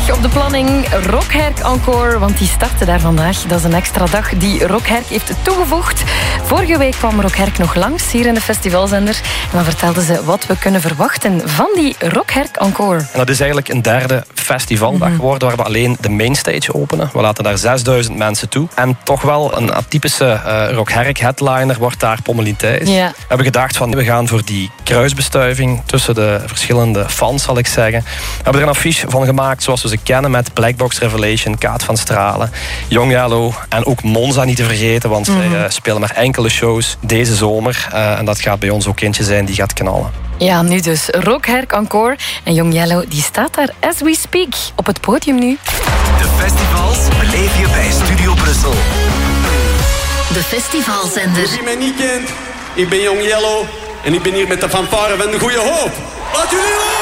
vandaag op de planning Rockherk Encore, want die startte daar vandaag. Dat is een extra dag die Rockherk heeft toegevoegd. Vorige week kwam Rockherk nog langs hier in de festivalzender. En dan vertelden ze wat we kunnen verwachten van die Rockherk Encore. En dat is eigenlijk een derde festivaldag geworden, waar we alleen de mainstage openen. We laten daar 6000 mensen toe. En toch wel een atypische Rockherk headliner wordt daar Pommelien Thijs. Ja. We hebben gedacht van, we gaan voor die kruisbestuiving tussen de verschillende fans, zal ik zeggen. We hebben er een affiche van gemaakt zoals we ze kennen met Black Box Revelation, Kaat van Stralen, Young Yellow en ook Monza niet te vergeten, want zij spelen maar enkele shows deze zomer. En dat gaat bij ons ook eentje zijn die gaat knallen. Ja, nu dus Rockherk Encore. En Young Yellow die staat daar as we speak op het podium nu. De festivals beleef je bij Studio Brussel. De festivalzender. Als je mij niet kent, ik ben Young Yellow en ik ben hier met de fanfare van de Goede Hoop. Laat jullie horen!